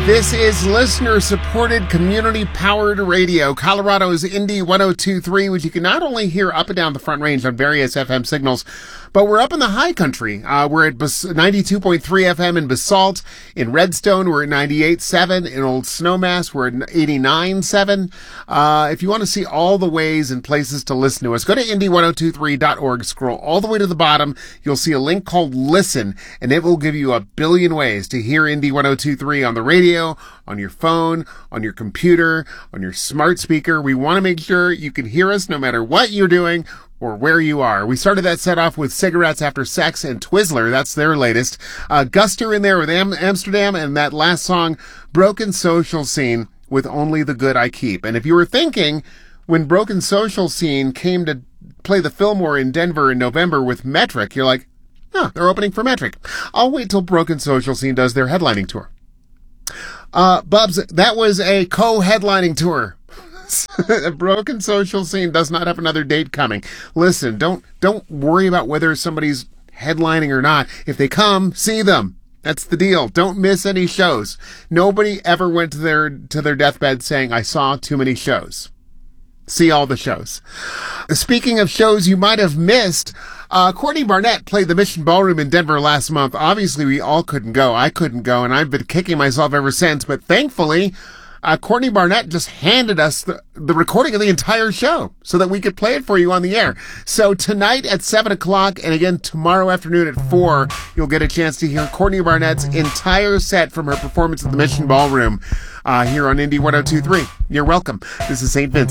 This is listener-supported, community-powered radio, Colorado's Indie 102.3, which you can not only hear up and down the Front Range on various FM signals, but we're up in the high country. We're at 92.3 FM in Basalt. In Redstone, we're at 98.7. In Old Snowmass, we're at 89.7. If you want to see all the ways and places to listen to us, go to indie1023.org, scroll all the way to the bottom. You'll see a link called Listen, and it will give you a billion ways to hear Indie 102.3 on the radio, on your phone, on your computer, on your smart speaker. We want to make sure you can hear us no matter what you're doing or where you are. We started that set off with Cigarettes After Sex and Twizzler. That's their latest. Guster in there with Amsterdam, and that last song, Broken Social Scene, with Only the Good I Keep. And if you were thinking, when Broken Social Scene came to play the Fillmore in Denver in November with Metric, you're like, oh, they're opening for Metric. I'll wait till Broken Social Scene does their headlining tour. Bubs, that was a co-headlining tour. Broken Social Scene does not have another date coming. Listen, don't worry about whether somebody's headlining or not. If they come, see them. That's the deal. Don't miss any shows. Nobody ever went to their deathbed saying, I saw too many shows. See all the shows. Speaking of shows you might have missed, Courtney Barnett played the Mission Ballroom in Denver last month. Obviously, we all couldn't go. I couldn't go, and I've been kicking myself ever since. But thankfully, Courtney Barnett just handed us the recording of the entire show so that we could play it for you on the air. So tonight at 7 o'clock and again tomorrow afternoon at 4, you'll get a chance to hear Courtney Barnett's entire set from her performance at the Mission Ballroom here on Indie 102.3. You're welcome. This is St. Vincent.